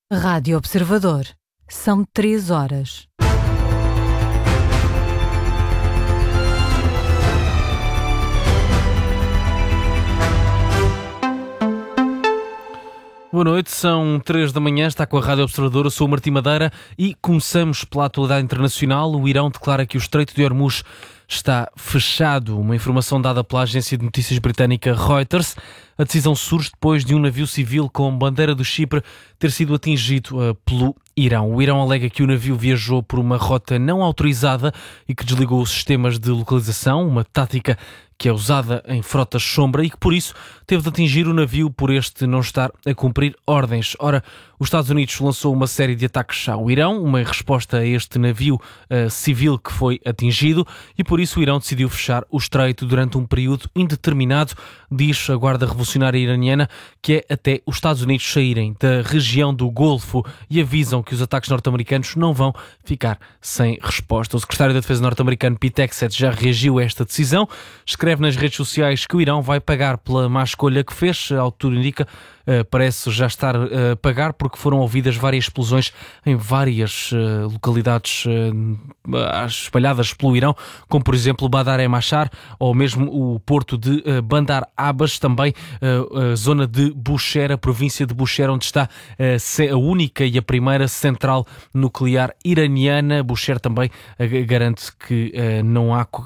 Rádio Observador. São 3 horas. Boa noite, são 3 da manhã, está com a Rádio Observador, eu sou o Martim Madeira e começamos pela atualidade internacional. O Irão declara que o Estreito de Hormuz está fechado, uma informação dada pela agência de notícias britânica Reuters. A decisão surge depois de um navio civil com bandeira do Chipre ter sido atingido pelo Irão. O Irão alega que o navio viajou por uma rota não autorizada e que desligou os sistemas de localização, uma tática que é usada em frotas sombra e que por isso teve de atingir o navio por este não estar a cumprir ordens. Ora, os Estados Unidos lançou uma série de ataques ao Irão, uma resposta a este navio civil que foi atingido, e por isso o Irão decidiu fechar o estreito durante um período indeterminado, diz a Guarda Revolucionária Iraniana, que é até os Estados Unidos saírem da região do Golfo, e avisam que os ataques norte-americanos não vão ficar sem resposta. O secretário da Defesa norte-americano Pete Hegseth já reagiu a esta decisão, escreve nas redes sociais que o Irão vai pagar pela má escolha que fez, ao que tudo indica. Parece já estar a pagar porque foram ouvidas várias explosões em várias localidades espalhadas pelo Irão, como por exemplo Badar-e-Machar ou mesmo o porto de Bandar Abbas, também a zona de Bushehr, a província de Bushehr, onde está a única e a primeira central nuclear iraniana. Bushehr também garante que não há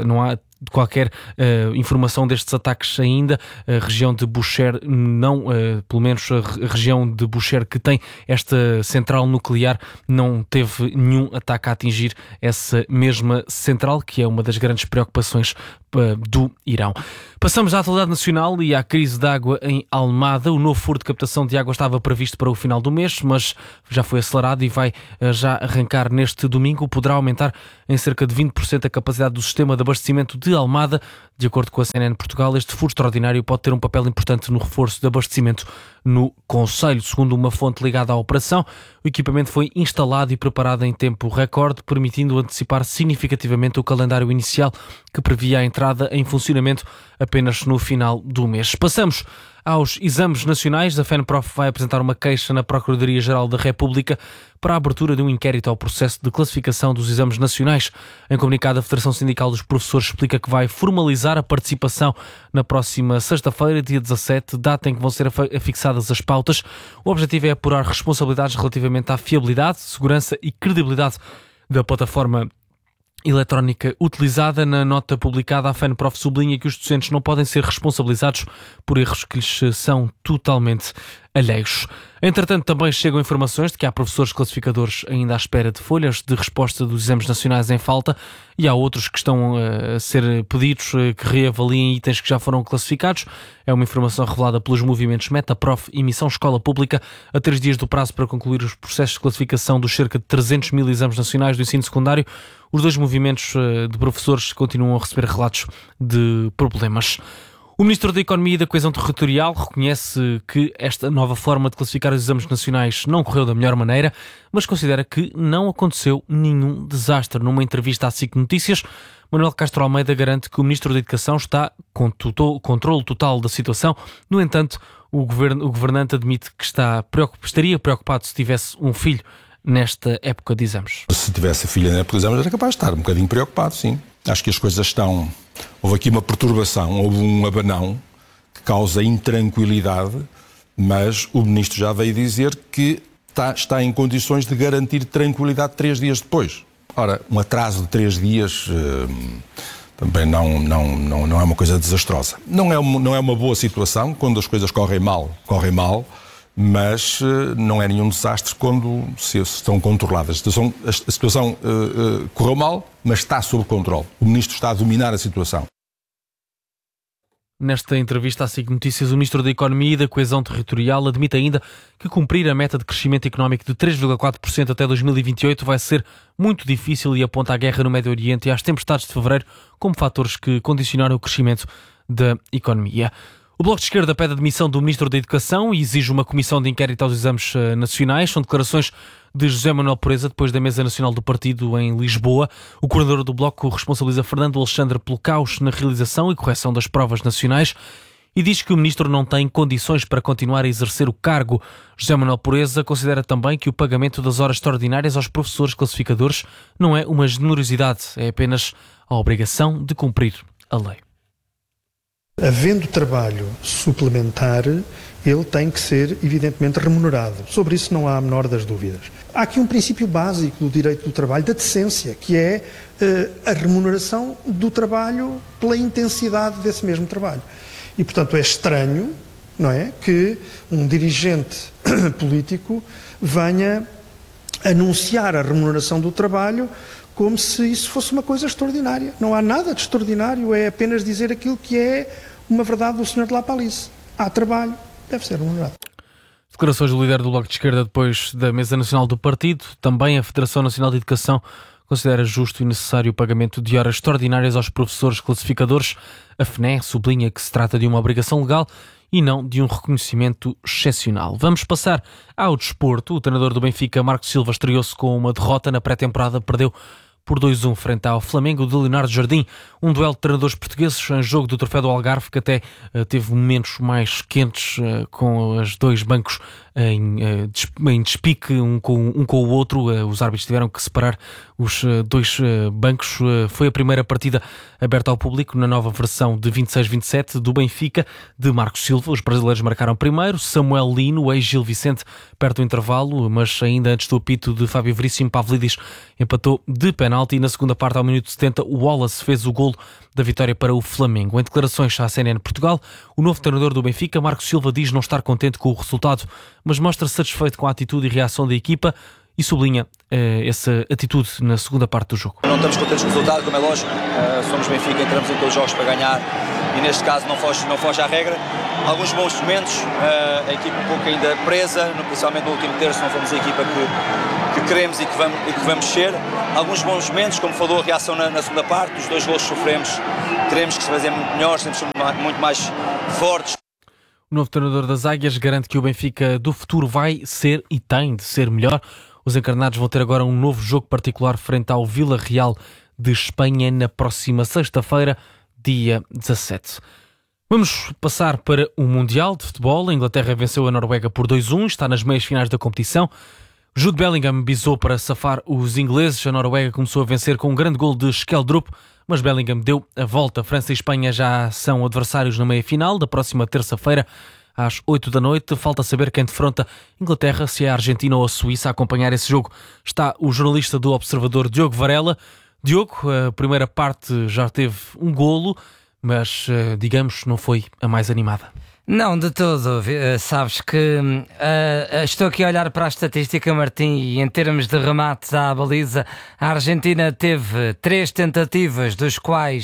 qualquer informação destes ataques ainda. A região de Bushehr não, pelo menos a região de Bushehr que tem esta central nuclear, não teve nenhum ataque a atingir essa mesma central, que é uma das grandes preocupações do Irão. Passamos à atualidade nacional e à crise de água em Almada. O novo furo de captação de água estava previsto para o final do mês, mas já foi acelerado e vai já arrancar neste domingo. Poderá aumentar em cerca de 20% a capacidade do sistema de abastecimento de Almada. De acordo com a CNN Portugal, este furo extraordinário pode ter um papel importante no reforço de abastecimento no concelho. Segundo uma fonte ligada à operação, o equipamento foi instalado e preparado em tempo recorde, permitindo antecipar significativamente o calendário inicial que previa a entrada em funcionamento apenas no final do mês. Passamos aos exames nacionais. A FENPROF vai apresentar uma queixa na Procuradoria-Geral da República para a abertura de um inquérito ao processo de classificação dos exames nacionais. Em comunicado, a Federação Sindical dos Professores explica que vai formalizar a participação na próxima sexta-feira, dia 17, data em que vão ser afixadas as pautas. O objetivo é apurar responsabilidades relativamente à fiabilidade, segurança e credibilidade da plataforma eletrónica utilizada. Na nota publicada, a FENPROF sublinha que os docentes não podem ser responsabilizados por erros que lhes são totalmente alheios. Entretanto, também chegam informações de que há professores classificadores ainda à espera de folhas de resposta dos exames nacionais em falta e há outros que estão a ser pedidos que reavaliem itens que já foram classificados. É uma informação revelada pelos movimentos Metaprof e Missão Escola Pública a 3 dias do prazo para concluir os processos de classificação dos cerca de 300 mil exames nacionais do ensino secundário. Os dois movimentos de professores continuam a receber relatos de problemas. O Ministro da Economia e da Coesão Territorial reconhece que esta nova forma de classificar os exames nacionais não correu da melhor maneira, mas considera que não aconteceu nenhum desastre. Numa entrevista à SIC Notícias, Manuel Castro Almeida garante que o Ministro da Educação está com controle total da situação. No entanto, o governante admite que estaria preocupado se tivesse um filho nesta época de exames. Se tivesse filha na época de exames era capaz de estar um bocadinho preocupado, sim. Acho que as coisas estão... Houve aqui uma perturbação, houve um abanão que causa intranquilidade, mas o Ministro já veio dizer que está em condições de garantir tranquilidade 3 dias depois. Ora, um atraso de 3 dias também não é uma coisa desastrosa. Não é uma boa situação, quando as coisas correm mal, mas não é nenhum desastre quando se estão controladas. A situação correu mal, mas está sob controle. O Ministro está a dominar a situação. Nesta entrevista à SIC Notícias, o Ministro da Economia e da Coesão Territorial admite ainda que cumprir a meta de crescimento económico de 3,4% até 2028 vai ser muito difícil e aponta a guerra no Médio Oriente e às tempestades de fevereiro como fatores que condicionaram o crescimento da economia. O Bloco de Esquerda pede a demissão do Ministro da Educação e exige uma comissão de inquérito aos exames nacionais. São declarações de José Manuel Pureza depois da Mesa Nacional do Partido em Lisboa. O coordenador do Bloco responsabiliza Fernando Alexandre pelo caos na realização e correção das provas nacionais e diz que o ministro não tem condições para continuar a exercer o cargo. José Manuel Pureza considera também que o pagamento das horas extraordinárias aos professores classificadores não é uma generosidade, é apenas a obrigação de cumprir a lei. Havendo trabalho suplementar, ele tem que ser, evidentemente, remunerado. Sobre isso não há a menor das dúvidas. Há aqui um princípio básico do direito do trabalho, da decência, que é a remuneração do trabalho pela intensidade desse mesmo trabalho. E, portanto, é estranho, não é, que um dirigente político venha anunciar a remuneração do trabalho como se isso fosse uma coisa extraordinária. Não há nada de extraordinário, é apenas dizer aquilo que é uma verdade do Sr. de La Palice. Há trabalho, deve ser remunerado. Declarações do líder do Bloco de Esquerda depois da Mesa Nacional do Partido. Também a Federação Nacional de Educação considera justo e necessário o pagamento de horas extraordinárias aos professores classificadores. A FNE sublinha que se trata de uma obrigação legal e não de um reconhecimento excepcional. Vamos passar ao desporto. O treinador do Benfica, Marcos Silva, estreou-se com uma derrota na pré-temporada, perdeu por 2-1 frente ao Flamengo de Leonardo Jardim. Um duelo de treinadores portugueses em jogo do Troféu do Algarve, que até teve momentos mais quentes, com os dois bancos em despique um com o outro. Os árbitros tiveram que separar os dois bancos. Foi a primeira partida aberta ao público na nova versão de 26-27 do Benfica, de Marcos Silva. Os brasileiros marcaram primeiro, Samuel Lino, ex-Gil Vicente, perto do intervalo, mas ainda antes do apito de Fábio Veríssimo, Pavlidis empatou de penalti, e na segunda parte, ao minuto 70, o Wallace fez o golo da vitória para o Flamengo. Em declarações à CNN Portugal, o novo treinador do Benfica, Marcos Silva, diz não estar contente com o resultado, mas mostra-se satisfeito com a atitude e reação da equipa e sublinha essa atitude na segunda parte do jogo. Não estamos contentes com o resultado, como é lógico, somos Benfica, entramos em todos os jogos para ganhar e neste caso não foge à regra. Alguns bons momentos, a equipa um pouco ainda presa, principalmente no último terço, não fomos a equipa que queremos e que vamos ser. Alguns bons momentos, como falou, a reação na segunda parte, os dois gols que sofremos, teremos que se fazer muito melhores, temos que ser muito mais fortes. O novo treinador das Águias garante que o Benfica do futuro vai ser e tem de ser melhor. Os encarnados vão ter agora um novo jogo particular frente ao Vila Real de Espanha na próxima sexta-feira, dia 17. Vamos passar para o Mundial de Futebol. A Inglaterra venceu a Noruega por 2-1, está nas meias finais da competição. Jude Bellingham bisou para safar os ingleses. A Noruega começou a vencer com um grande gol de Skjeldrup, mas Bellingham deu a volta. A França e Espanha já são adversários na meia-final da próxima terça-feira, às 8 da noite. Falta saber quem defronta Inglaterra, se é a Argentina ou a Suíça. A acompanhar esse jogo está o jornalista do Observador, Diogo Varela. Diogo, a primeira parte já teve um golo, mas, digamos, não foi a mais animada. Não, de todo. Sabes que estou aqui a olhar para a estatística, Martim, e em termos de remates à baliza, a Argentina teve 3 tentativas, das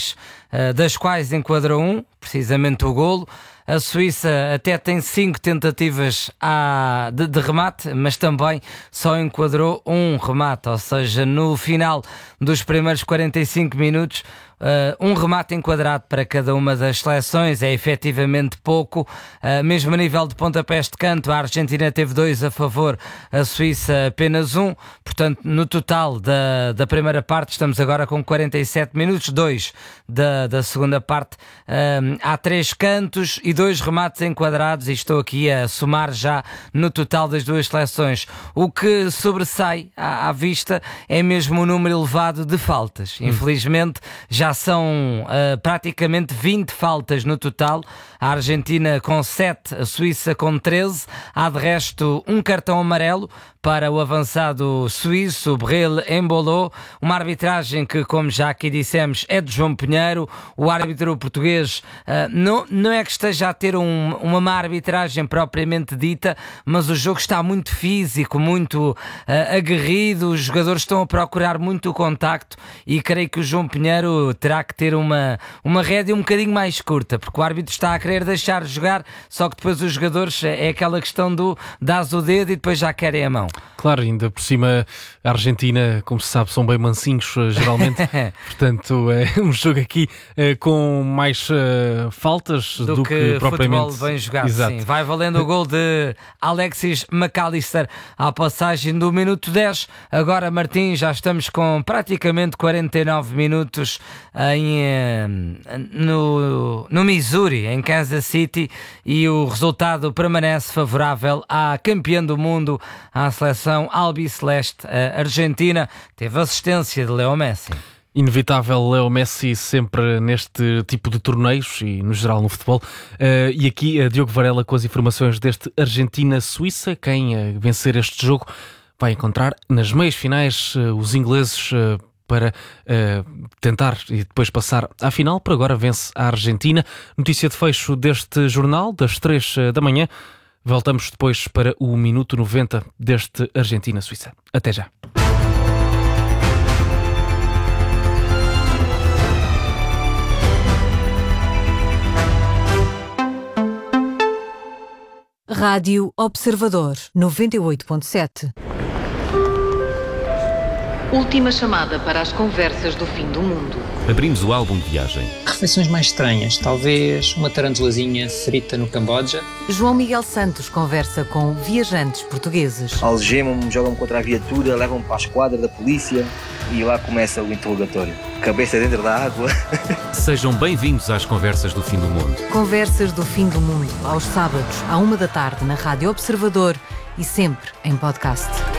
quais enquadrou um, precisamente o golo. A Suíça até tem 5 tentativas de remate, mas também só enquadrou um remate, ou seja, no final dos primeiros 45 minutos, um remate enquadrado para cada uma das seleções é efetivamente pouco. Mesmo a nível de pontapés de canto, a Argentina teve 2 a favor, a Suíça apenas 1. Portanto, no total da primeira parte, estamos agora com 47 minutos, 2 da segunda parte. Há 3 cantos e 2 remates enquadrados, e estou aqui a somar já no total das duas seleções. O que sobressai à vista é mesmo o número elevado de faltas. Infelizmente, já são praticamente 20 faltas no total. A Argentina com 7, a Suíça com 13. Há de resto um cartão amarelo para o avançado suíço, Bril Embolo. Uma arbitragem que, como já aqui dissemos, é de João Pinheiro. O árbitro português não é que esteja a ter uma má arbitragem propriamente dita, mas o jogo está muito físico, muito aguerrido. Os jogadores estão a procurar muito o contacto e creio que o João Pinheiro terá que ter uma rédea um bocadinho mais curta, porque o árbitro está a querer deixar jogar, só que depois os jogadores é aquela questão do dás o dedo e depois já querem a mão. Claro, ainda por cima a Argentina, como se sabe, são bem mansinhos geralmente. Portanto, é um jogo aqui com mais faltas do que propriamente futebol bem jogado. Exato. Sim. Vai valendo o gol de Alexis McAllister à passagem do minuto 10. Agora, Martim, já estamos com praticamente 49 minutos no Missouri, em Kansas City, e o resultado permanece favorável à campeã do mundo, à seleção albiceleste. A Argentina teve assistência de Leo Messi. Inevitável Leo Messi sempre neste tipo de torneios e no geral no futebol. E aqui Diogo Varela com as informações deste Argentina-Suíça. Quem vencer este jogo vai encontrar nas meias finais os ingleses para tentar e depois passar à final. Por agora vence a Argentina. Notícia de fecho deste jornal das 3 da manhã. Voltamos depois para o minuto 90 deste Argentina-Suíça. Até já. Rádio Observador 98.7. Última chamada para as conversas do fim do mundo. Abrimos o álbum de viagem. Refeições mais estranhas, talvez uma tarantulazinha frita no Camboja. João Miguel Santos conversa com viajantes portugueses. Algemam-me, jogam-me contra a viatura, levam-me para a esquadra da polícia e lá começa o interrogatório. Cabeça dentro da água. Sejam bem-vindos às conversas do fim do mundo. Conversas do fim do mundo, aos sábados, à 1 da tarde, na Rádio Observador e sempre em podcast.